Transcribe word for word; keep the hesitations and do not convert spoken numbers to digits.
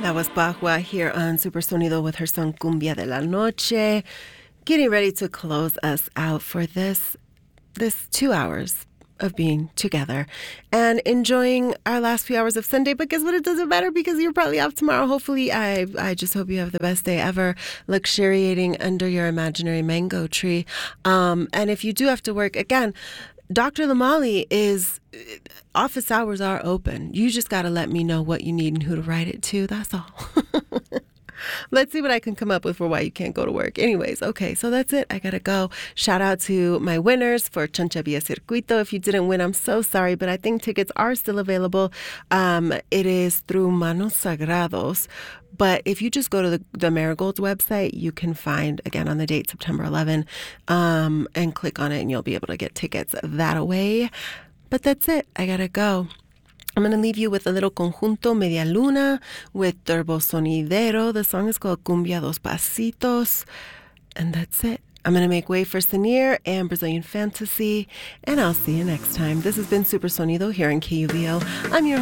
That was Bahua here on Super Sonido with her song Cumbia de la Noche. Getting ready to close us out for this, this two hours of being together and enjoying our last few hours of Sunday. But guess what? It doesn't matter because you're probably off tomorrow. Hopefully, I, I just hope you have the best day ever, luxuriating under your imaginary mango tree. Um, and if you do have to work, again, Doctor Lamali is, office hours are open. You just got to let me know what you need and who to write it to. That's all. Let's see what I can come up with for why you can't go to work. Anyways, okay, so that's it. I got to go. Shout out to my winners for Chancha Via Circuito. If you didn't win, I'm so sorry, but I think tickets are still available. Um, it is through Manos Sagrados. But if you just go to the, the Marigold's website, you can find, again, on the date, September eleventh, um, and click on it, and you'll be able to get tickets that way. But that's it. I got to go. I'm going to leave you with a little conjunto Media Luna with Turbo Sonidero. The song is called Cumbia Dos Pasitos. And that's it. I'm going to make way for Sinir and Brazilian Fantasy. And I'll see you next time. This has been Super Sonido here on K U V O. I'm your host.